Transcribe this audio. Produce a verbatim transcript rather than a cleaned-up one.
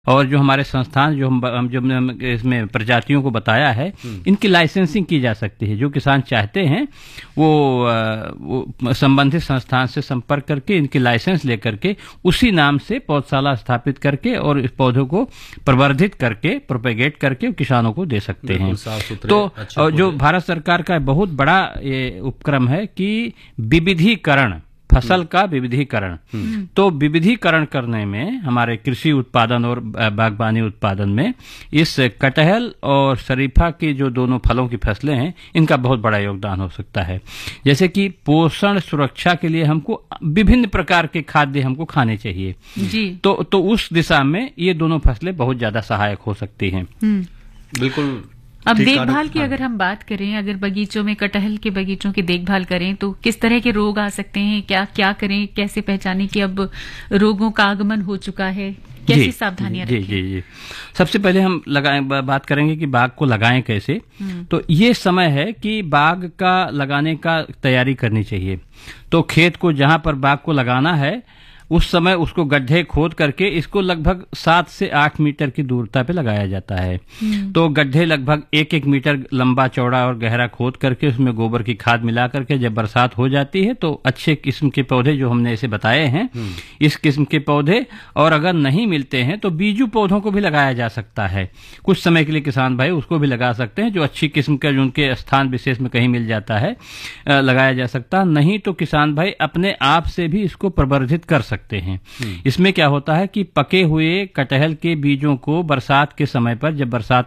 और जो हमारे संस्थान जो हम हम जो हम इसमें प्रजातियों को बताया है, इनकी लाइसेंसिंग की जा सकती है। जो किसान चाहते हैं वो, वो संबंधित संस्थान से संपर्क करके इनकी लाइसेंस लेकर के उसी नाम से पौधशाला स्थापित करके और इस पौधों को प्रवर्धित करके प्रोपेगेट करके किसानों को दे सकते हैं। तो जो भारत सरकार का बहुत बड़ा ये उपक्रम है कि विविधीकरण, फसल का विविधीकरण। तो विविधीकरण करने में हमारे कृषि उत्पादन और बागवानी उत्पादन में इस कटहल और शरीफा की जो दोनों फलों की फसलें हैं, इनका बहुत बड़ा योगदान हो सकता है। जैसे कि पोषण सुरक्षा के लिए हमको विभिन्न प्रकार के खाद्य हमको खाने चाहिए जी। तो तो उस दिशा में ये दोनों फसलें बहुत ज्यादा सहायक हो सकती हैं। बिल्कुल। अब देखभाल की अगर हम बात करें, अगर बगीचों में कटहल के बगीचों की देखभाल करें तो किस तरह के रोग आ सकते हैं, क्या क्या करें, कैसे पहचानें कि अब रोगों का आगमन हो चुका है, कैसी सावधानियां रखें? जी जी जी सबसे पहले हम लगाएं बात करेंगे कि बाग को लगाएं कैसे। तो ये समय है कि बाग का लगाने का तैयारी करनी चाहिए। तो खेत को जहां पर बाग को लगाना है उस समय उसको गड्ढे खोद करके इसको लगभग सात से आठ मीटर की दूरता पे लगाया जाता है। तो गड्ढे लगभग एक एक मीटर लंबा चौड़ा और गहरा खोद करके उसमें गोबर की खाद मिला करके जब बरसात हो जाती है तो अच्छे किस्म के पौधे जो हमने इसे बताए हैं, इस किस्म के पौधे, और अगर नहीं मिलते हैं तो बीजू पौधों को भी लगाया जा सकता है। कुछ समय के लिए किसान भाई उसको भी लगा सकते हैं, जो अच्छी किस्म का जो उनके स्थान विशेष में कहीं मिल जाता है लगाया जा सकता। नहीं तो किसान भाई अपने आप से भी इसको प्रवर्धित कर सकते हैं। इसमें क्या होता है कि पके हुए कटहल के बीजों को बरसात के समय पर, जब बरसात